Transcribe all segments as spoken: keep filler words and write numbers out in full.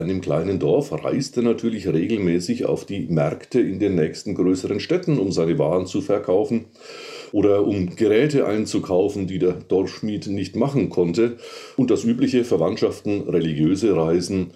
In einem kleinen Dorf reist er natürlich regelmäßig auf die Märkte in den nächsten größeren Städten, um seine Waren zu verkaufen oder um Geräte einzukaufen, die der Dorfschmied nicht machen konnte. Und das übliche Verwandtschaften, religiöse Reisen.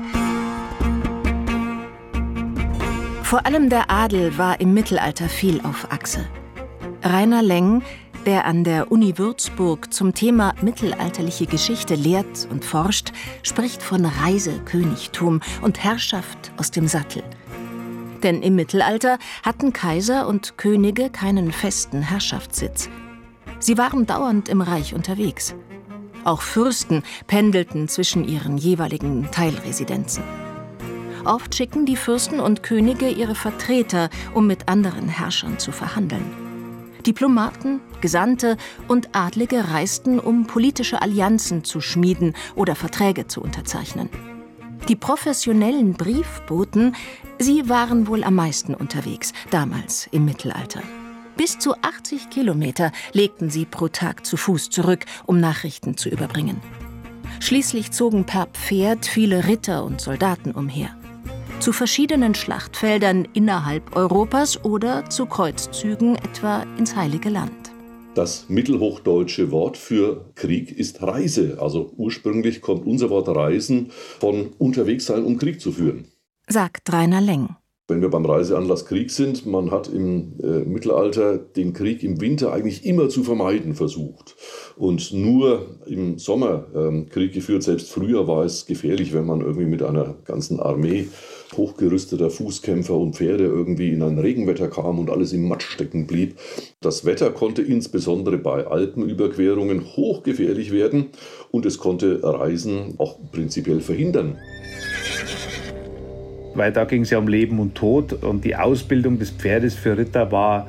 Vor allem der Adel war im Mittelalter viel auf Achse. Rainer Leng, der an der Uni Würzburg zum Thema mittelalterliche Geschichte lehrt und forscht, spricht von Reisekönigtum und Herrschaft aus dem Sattel. Denn im Mittelalter hatten Kaiser und Könige keinen festen Herrschaftssitz. Sie waren dauernd im Reich unterwegs. Auch Fürsten pendelten zwischen ihren jeweiligen Teilresidenzen. Oft schicken die Fürsten und Könige ihre Vertreter, um mit anderen Herrschern zu verhandeln. Diplomaten, Gesandte und Adlige reisten, um politische Allianzen zu schmieden oder Verträge zu unterzeichnen. Die professionellen Briefboten, sie waren wohl am meisten unterwegs, damals im Mittelalter. Bis zu achtzig Kilometer legten sie pro Tag zu Fuß zurück, um Nachrichten zu überbringen. Schließlich zogen per Pferd viele Ritter und Soldaten umher. Zu verschiedenen Schlachtfeldern innerhalb Europas oder zu Kreuzzügen etwa ins Heilige Land. Das mittelhochdeutsche Wort für Krieg ist Reise. Also ursprünglich kommt unser Wort Reisen von unterwegs sein, um Krieg zu führen. Sagt Rainer Leng. Wenn wir beim Reiseanlass Krieg sind, man hat im äh, Mittelalter den Krieg im Winter eigentlich immer zu vermeiden versucht. Und nur im Sommer ähm, Krieg geführt. Selbst früher war es gefährlich, wenn man irgendwie mit einer ganzen Armee hochgerüsteter Fußkämpfer und Pferde irgendwie in ein Regenwetter kam und alles im Matsch stecken blieb. Das Wetter konnte insbesondere bei Alpenüberquerungen hochgefährlich werden und es konnte Reisen auch prinzipiell verhindern. Weil da ging es ja um Leben und Tod und die Ausbildung des Pferdes für Ritter war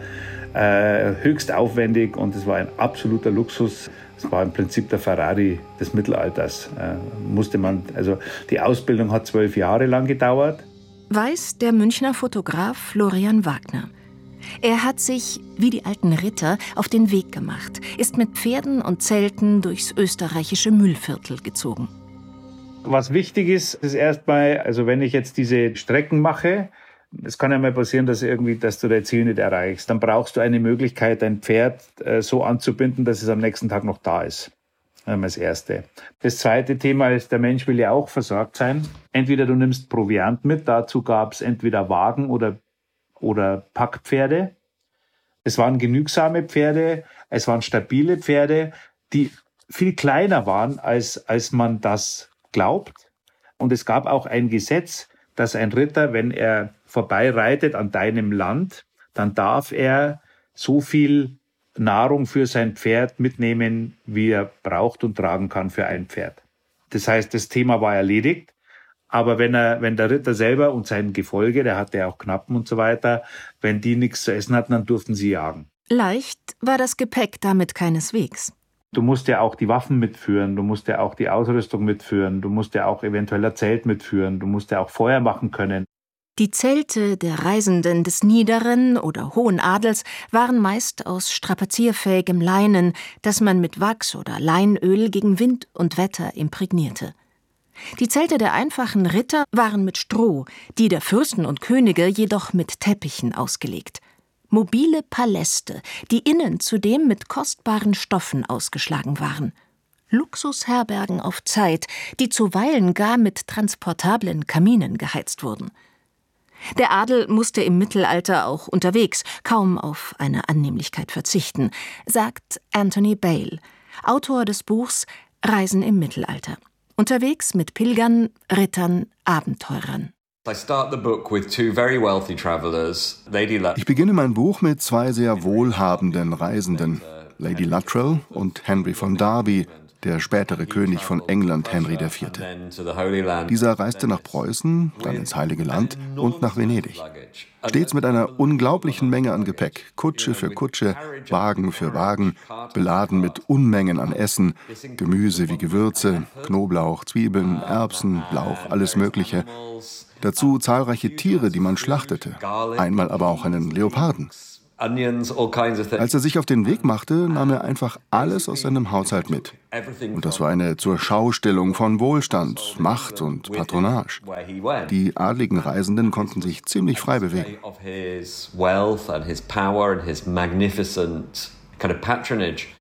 äh, höchst aufwendig und es war ein absoluter Luxus. Es war im Prinzip der Ferrari des Mittelalters. Äh, musste man, also die Ausbildung hat zwölf Jahre lang gedauert. Weiß der Münchner Fotograf Florian Wagner. Er hat sich, wie die alten Ritter, auf den Weg gemacht, ist mit Pferden und Zelten durchs österreichische Mühlviertel gezogen. Was wichtig ist, ist erstmal, also wenn ich jetzt diese Strecken mache, es kann ja mal passieren, dass irgendwie, dass du dein Ziel nicht erreichst, dann brauchst du eine Möglichkeit, dein Pferd äh, so anzubinden, dass es am nächsten Tag noch da ist. Ähm, das Erste. Das zweite Thema ist, der Mensch will ja auch versorgt sein. Entweder du nimmst Proviant mit, dazu gab es entweder Wagen oder, oder Packpferde. Es waren genügsame Pferde, es waren stabile Pferde, die viel kleiner waren, als, als man das glaubt. Und es gab auch ein Gesetz, dass ein Ritter, wenn er vorbeireitet an deinem Land, dann darf er so viel Nahrung für sein Pferd mitnehmen, wie er braucht und tragen kann für ein Pferd. Das heißt, das Thema war erledigt. Aber wenn er, wenn der Ritter selber und sein Gefolge, der hatte ja auch Knappen und so weiter, wenn die nichts zu essen hatten, dann durften sie jagen. Leicht war das Gepäck damit keineswegs. Du musst ja auch die Waffen mitführen, du musst ja auch die Ausrüstung mitführen, du musst ja auch eventuell ein Zelt mitführen, du musst ja auch Feuer machen können. Die Zelte der Reisenden des niederen oder hohen Adels waren meist aus strapazierfähigem Leinen, das man mit Wachs oder Leinöl gegen Wind und Wetter imprägnierte. Die Zelte der einfachen Ritter waren mit Stroh, die der Fürsten und Könige jedoch mit Teppichen ausgelegt. Mobile Paläste, die innen zudem mit kostbaren Stoffen ausgeschlagen waren. Luxusherbergen auf Zeit, die zuweilen gar mit transportablen Kaminen geheizt wurden. Der Adel musste im Mittelalter auch unterwegs kaum auf eine Annehmlichkeit verzichten, sagt Anthony Bale, Autor des Buchs Reisen im Mittelalter. Unterwegs mit Pilgern, Rittern, Abenteurern. Ich beginne mein Buch mit zwei sehr wohlhabenden Reisenden, Lady Luttrell und Henry von Derby, der spätere König von England, Henry der Vierte. Dieser reiste nach Preußen, dann ins Heilige Land und nach Venedig. Stets mit einer unglaublichen Menge an Gepäck, Kutsche für Kutsche, Wagen für Wagen, beladen mit Unmengen an Essen, Gemüse wie Gewürze, Knoblauch, Zwiebeln, Erbsen, Lauch, alles Mögliche. Dazu zahlreiche Tiere, die man schlachtete, einmal aber auch einen Leoparden. Als er sich auf den Weg machte, nahm er einfach alles aus seinem Haushalt mit. Und das war eine Zurschaustellung von Wohlstand, Macht und Patronage. Die adligen Reisenden konnten sich ziemlich frei bewegen. Kind of patronage.